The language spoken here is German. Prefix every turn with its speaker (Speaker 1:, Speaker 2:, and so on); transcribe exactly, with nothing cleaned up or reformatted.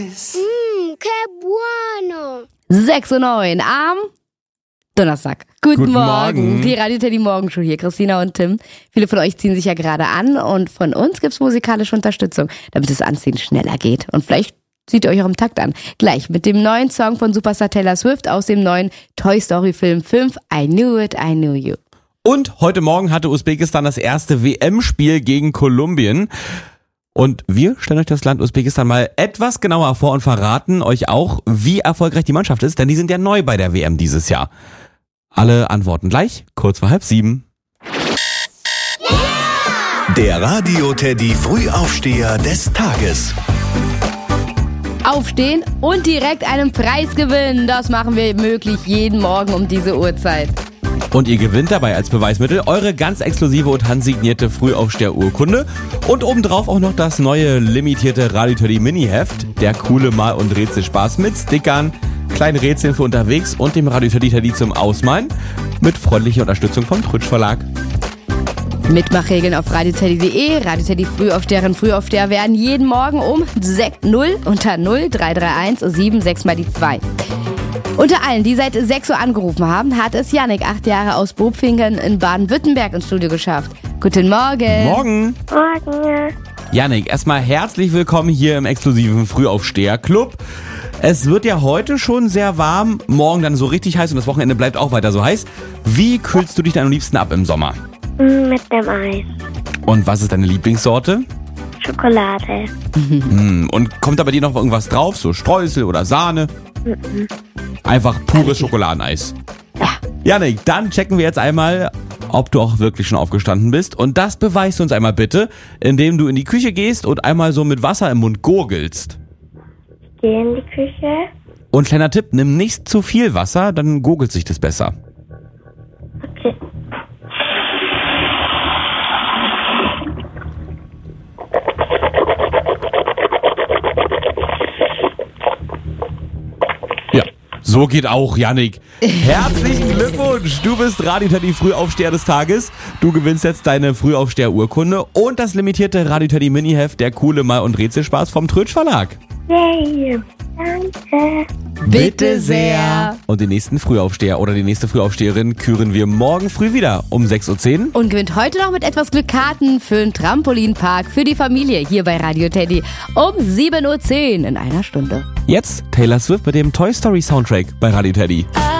Speaker 1: Mmm, que bueno.
Speaker 2: sechs Uhr neun am Donnerstag. Guten,
Speaker 3: Guten
Speaker 2: Morgen.
Speaker 3: Morgen.
Speaker 2: Die Radio Teddy Morgenshow hier, Christina und Tim. Viele von euch ziehen sich ja gerade an und von uns gibt's musikalische Unterstützung, damit das Anziehen schneller geht. Und vielleicht zieht ihr euch auch im Takt an. Gleich mit dem neuen Song von Superstar Taylor Swift aus dem neuen Toy Story Film fünf, I Knew It, I Knew You.
Speaker 3: Und heute Morgen hatte Usbekistan das erste W M-Spiel gegen Kolumbien. Und wir stellen euch das Land Usbekistan mal etwas genauer vor und verraten euch auch, wie erfolgreich die Mannschaft ist, denn die sind ja neu bei der W M dieses Jahr. Alle Antworten gleich, kurz vor halb sieben.
Speaker 4: Der Radio Teddy Frühaufsteher des Tages.
Speaker 2: Aufstehen und direkt einen Preis gewinnen. Das machen wir möglich jeden Morgen um diese Uhrzeit.
Speaker 3: Und ihr gewinnt dabei als Beweismittel eure ganz exklusive und handsignierte Frühaufsteher-Urkunde und obendrauf auch noch das neue limitierte Radio Teddy Mini-Heft, der coole Mal- und Rätselspaß mit Stickern, kleinen Rätseln für unterwegs und dem Radio Teddy Teddy zum Ausmalen mit freundlicher Unterstützung vom Trutsch Verlag.
Speaker 2: Mitmachregeln auf radioteddy punkt de. Radio Teddy Frühaufsteherinnen, Frühaufsteher werden jeden Morgen um null unter null drei drei eins sieben sechs mal die zwei. Unter allen, die seit sechs Uhr angerufen haben, hat es Jannik, acht Jahre aus Bobfingen in Baden-Württemberg ins Studio geschafft. Guten Morgen.
Speaker 3: Morgen.
Speaker 1: Morgen.
Speaker 3: Jannik, erstmal herzlich willkommen hier im exklusiven Frühaufsteher-Club. Es wird ja heute schon sehr warm, morgen dann so richtig heiß und das Wochenende bleibt auch weiter so heiß. Wie kühlst du dich dann am liebsten ab im Sommer?
Speaker 1: Mit dem Eis.
Speaker 3: Und was ist deine Lieblingssorte?
Speaker 1: Schokolade.
Speaker 3: Hm, und kommt da bei dir noch irgendwas drauf, so Streusel oder Sahne?
Speaker 1: Mhm.
Speaker 3: Einfach pures Schokoladeneis.
Speaker 2: Ja.
Speaker 3: Jannik, dann checken wir jetzt einmal, ob du auch wirklich schon aufgestanden bist. Und das beweist du uns einmal bitte, indem du in die Küche gehst und einmal so mit Wasser im Mund gurgelst.
Speaker 1: Ich gehe in die Küche.
Speaker 3: Und kleiner Tipp, nimm nicht zu viel Wasser, dann gurgelt sich das besser.
Speaker 1: Okay.
Speaker 3: Ja, so geht auch, Jannik. Herzlichen Glückwunsch, du bist Radio Teddy Frühaufsteher des Tages. Du gewinnst jetzt deine Frühaufsteher-Urkunde und das limitierte Radio Teddy Mini-Heft, der coole Mal- und Rätselspaß vom Trutsch Verlag.
Speaker 1: Yay. Danke.
Speaker 2: Bitte sehr.
Speaker 3: Und den nächsten Frühaufsteher oder die nächste Frühaufsteherin küren wir morgen früh wieder um sechs Uhr zehn.
Speaker 2: Und gewinnt heute noch mit etwas Glück Karten für einen Trampolinpark für die Familie hier bei Radio Teddy um sieben Uhr zehn in einer Stunde.
Speaker 3: Jetzt Taylor Swift mit dem Toy Story Soundtrack bei Radio Teddy.